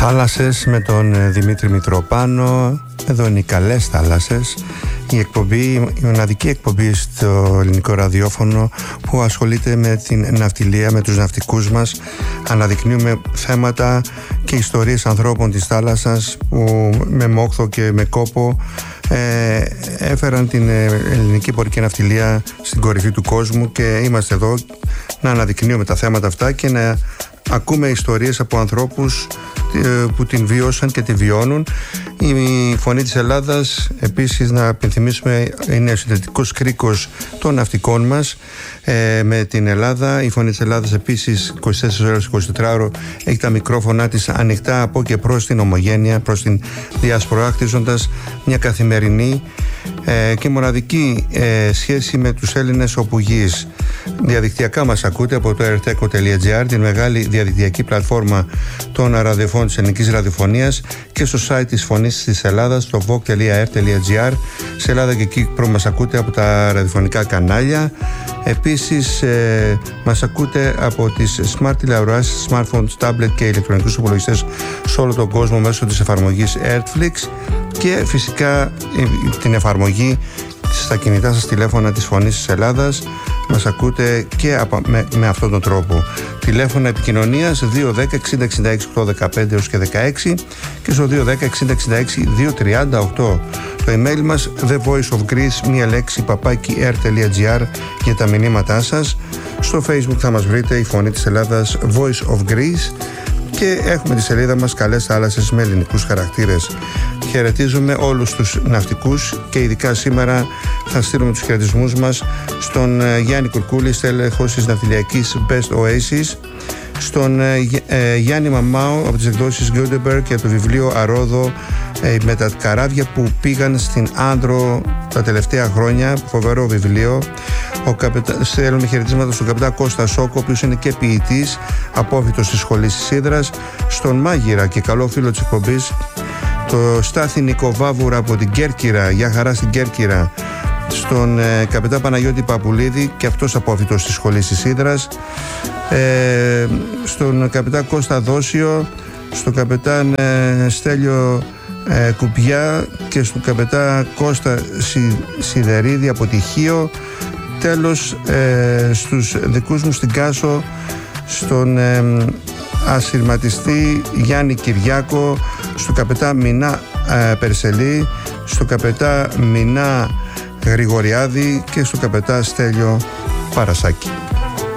Θάλασσες με τον Δημήτρη Μητροπάνο. Εδώ είναι οι καλές θάλασσες, η μοναδική εκπομπή στο ελληνικό ραδιόφωνο που ασχολείται με την ναυτιλία, με τους ναυτικούς μας. Αναδεικνύουμε θέματα και ιστορίες ανθρώπων της θάλασσας που με μόχθο και με κόπο έφεραν την ελληνική πορική ναυτιλία στην κορυφή του κόσμου, και είμαστε εδώ να αναδεικνύουμε τα θέματα αυτά και να ακούμε ιστορίες από ανθρώπους που την βίωσαν και τη βιώνουν. Η Φωνή της Ελλάδας, επίσης, να υπενθυμίσουμε, είναι ο συνδετικός κρίκος των ναυτικών μας με την Ελλάδα. Η Φωνή της Ελλάδας επίσης 24 ώρες 24ωρο έχει τα μικρόφωνά της ανοιχτά από και προς την ομογένεια, προς την διάσπορα, χτίζοντας μια καθημερινή και μοναδική σχέση με τους Έλληνες οπουργείς. Διαδικτυακά μας ακούτε από το rteko.gr, την μεγάλη διαδικτυακή πλατφόρμα των ραδιοφώνων της ελληνικής ραδιοφωνίας, και στο site της Φωνής της Ελλάδας, στο voc.r.gr. Σε Ελλάδα και Κύπρο μας ακούτε από τα ραδιοφωνικά κανάλια. Επίσης μας ακούτε από τις smart τηλεοράσεις, smartphones, tablet και ηλεκτρονικούς υπολογιστές σε όλο τον κόσμο μέσω της εφαρμογής Airflix, και φυσικά την εφαρμογή στα κινητά σας τηλέφωνα της Φωνής της Ελλάδας. Μας ακούτε και με αυτόν τον τρόπο. Τηλέφωνα επικοινωνίας 210 60 66 815 έως και 16 και στο 210 60 66 238. Το email μας thevoiceofgreece, μία λέξη, @r.gr για τα μηνύματά σας. Στο Facebook θα μας βρείτε η Φωνή της Ελλάδας Voice of Greece, και έχουμε τη σελίδα μας Καλές Θάλασσες με ελληνικούς χαρακτήρες. Χαιρετίζουμε όλους τους ναυτικούς, και ειδικά σήμερα θα στείλουμε τους χαιρετισμούς μας στον Γιάννη Κουρκούλη, στέλεχος της ναυτιλιακής Best Oasis, στον Γιάννη Μαμάου από τις εκδόσεις Gutenberg και το βιβλίο Αρόδο, με τα καράβια που πήγαν στην Άνδρο τα τελευταία χρόνια, φοβερό βιβλίο. Στέλνουμε χαιρετίσματα στον καπετά Κώστα Σόκο, ο οποίος είναι και ποιητής, απόφοιτος της Σχολής της Ύδρας, στον Μάγειρα και καλό φίλο της εκπομπής, το Στάθη Νικοβάβουρα από την Κέρκυρα, για χαρά στην Κέρκυρα, στον καπετά Παναγιώτη Παπουλίδη, και αυτός απόφοιτος της Σχολής της Ύδρας, στον καπετά Κώστα Δόσιο, στον καπετάν Στέλιο Κουπιά και στον καπετά Κώστα Σιδερίδη από Τυχείο. Τέλος, στους δικούς μου στην Κάσο, στον ασυρματιστή Γιάννη Κυριάκο, στον καπετά Μινά Περσελή, στον καπετά Μινά Γρηγοριάδη και στον καπετά Στέλιο Παρασάκη.